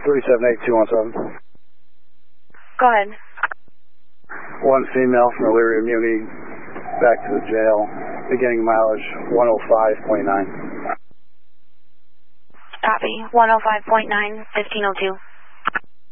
378-217. Go ahead. One female from Elyria Muni back to the jail, beginning mileage 105.9. Copy, 105.9, 1502.